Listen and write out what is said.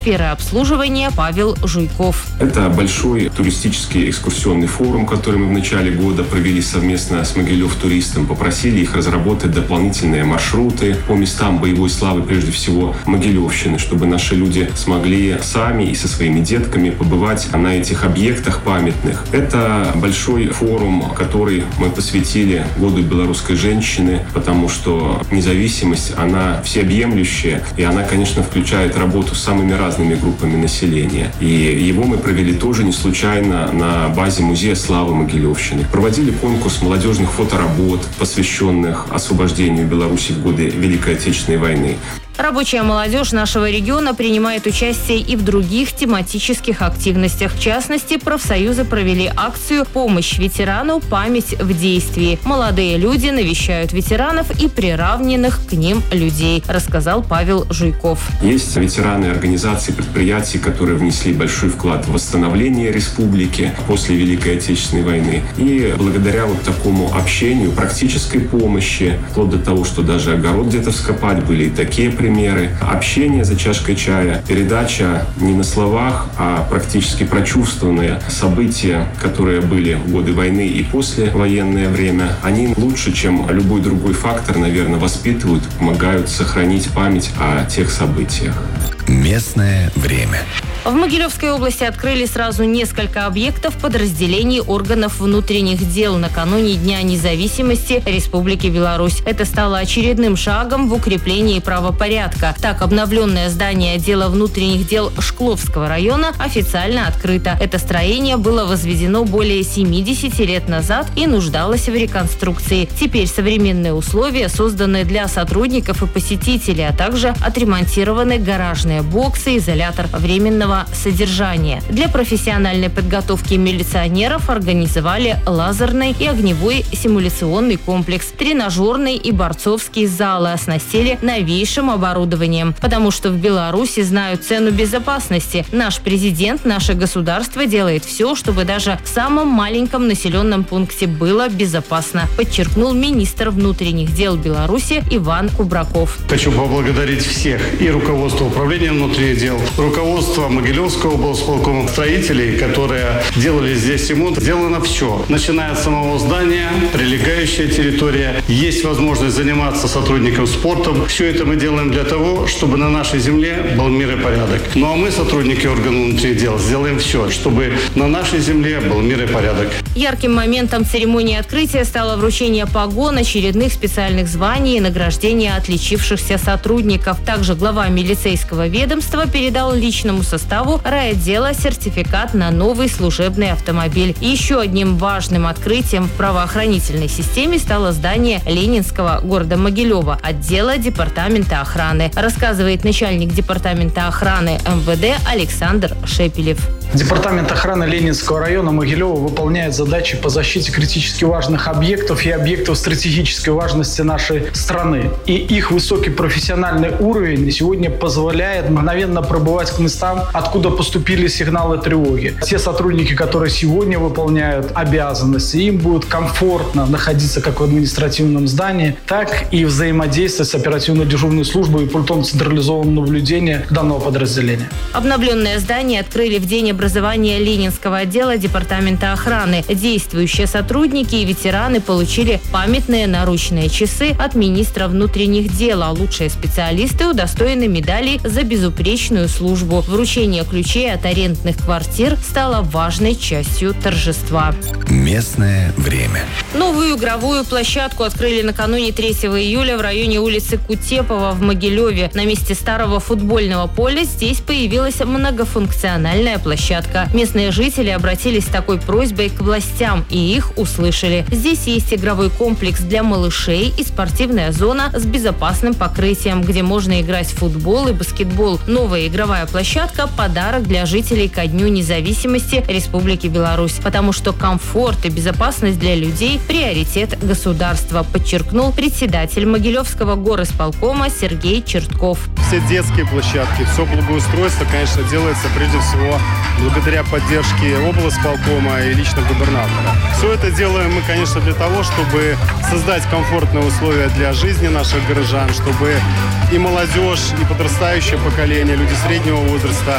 Сфера обслуживания Павел Жуйков. Это большой туристический экскурсионный форум, который мы в начале года провели совместно с Могилев Туристом. Попросили их разработать дополнительные маршруты по местам боевой славы, прежде всего Могилевщины, чтобы наши люди смогли сами и со своими детками побывать на этих объектах памятных. Это большой форум, который мы посвятили Году белорусской женщины, потому что независимость, она всеобъемлющая, и она, конечно, включает работу с самыми разными группами населения. И его мы провели тоже не случайно на базе Музея славы Могилевщины. Проводили конкурс молодежных фоторабот, посвященных освобождению Беларуси в годы Великой Отечественной войны. Рабочая молодежь нашего региона принимает участие и в других тематических активностях. В частности, профсоюзы провели акцию «Помощь ветерану. Память в действии». Молодые люди навещают ветеранов и приравненных к ним людей, рассказал Павел Жуйков. Есть ветераны организаций, предприятий, которые внесли большой вклад в восстановление республики после Великой Отечественной войны. И благодаря вот такому общению, практической помощи, вплоть до того, что даже огород где-то вскопать, были и такие примеры. Общение за чашкой чая, передача не на словах, а практически прочувствованные события, которые были в годы войны и послевоенное время, они лучше, чем любой другой фактор, наверное, воспитывают, помогают сохранить память о тех событиях. Местное время. В Могилевской области открыли сразу несколько объектов подразделений органов внутренних дел накануне Дня независимости Республики Беларусь. Это стало очередным шагом в укреплении правопорядка. Так, обновленное здание отдела внутренних дел Шкловского района официально открыто. Это строение было возведено более 70 лет назад и нуждалось в реконструкции. Теперь современные условия созданы для сотрудников и посетителей, а также отремонтированы гаражные боксы, изолятор временного содержания. Для профессиональной подготовки милиционеров организовали лазерный и огневой симуляционный комплекс, тренажерный и борцовские залы оснастили новейшим оборудованием, потому что в Беларуси знают цену безопасности. Наш президент, наше государство делает все, чтобы даже в самом маленьком населенном пункте было безопасно, подчеркнул министр внутренних дел Беларуси Иван Кубраков. Хочу поблагодарить всех и руководство управления внутренних дел, руководство Могилевского облсполкома, строителей, которые делали здесь ремонт. Сделано все. Начиная от самого здания, прилегающая территория. Есть возможность заниматься сотрудникам спортом. Все это мы делаем для того, чтобы на нашей земле был мир и порядок. Ну а мы, сотрудники органов внутренних дел, сделаем все, чтобы на нашей земле был мир и порядок. Ярким моментом церемонии открытия стало вручение погон, очередных специальных званий и награждение отличившихся сотрудников. Также глава милицейского ведомства передал личному составу райотдела сертификат на новый служебный автомобиль. И еще одним важным открытием в правоохранительной системе стало здание Ленинского города Могилева, отдела департамента охраны, рассказывает начальник департамента охраны МВД Александр Шепелев. Департамент охраны Ленинского района Могилева выполняет задачи по защите критически важных объектов и объектов стратегической важности нашей страны. И их высокий профессиональный уровень сегодня позволяет мгновенно пробывать к местам, откуда поступили сигналы тревоги. Те сотрудники, которые сегодня выполняют обязанности, им будет комфортно находиться как в административном здании, так и взаимодействовать с оперативно-дежурной службой и пультом централизованного наблюдения данного подразделения. Обновленное здание открыли в день образования Ленинского отдела департамента охраны. Действующие сотрудники и ветераны получили памятные наручные часы от министра внутренних дел, а лучшие специалисты удостоены медалей за безупречную службу. Вручение ключей от арендных квартир стало важной частью торжества. Местное время. Новую игровую площадку открыли накануне 3 июля в районе улицы Кутепова в Могилеве. На месте старого футбольного поля здесь появилась многофункциональная площадка. Местные жители обратились с такой просьбой к властям, и их услышали. Здесь есть игровой комплекс для малышей и спортивная зона с безопасным покрытием, где можно играть в футбол и баскетбол. Новая игровая площадка – подарок для жителей ко Дню независимости Республики Беларусь, потому что комфорт и безопасность для людей – приоритет государства, подчеркнул председатель Могилевского горосполкома Сергей Чертков. Все детские площадки, все благоустройство, конечно, делается прежде всего благодаря поддержке облсполкома и лично губернатора. Все это делаем мы, конечно, для того, чтобы создать комфортные условия для жизни наших горожан, чтобы и молодежь, и подрастающее поколение, люди среднего возраста